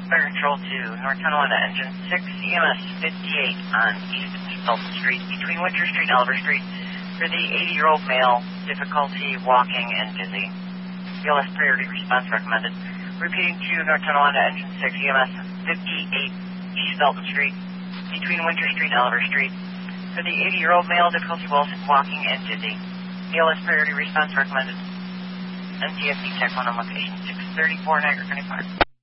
Fire Control to North Tonawanda, Engine 6, EMS 58 on East Felton Street between Winter Street and Oliver Street for the 80-year-old male, difficulty walking and dizzy. BLS priority response recommended. Repeating to North Tonawanda, Engine 6, EMS 58 East Felton Street between Winter Street and Oliver Street for the 80-year-old male, difficulty walking and dizzy. BLS priority response recommended. NTSB Tech 1 on location 634 Niagara County Park.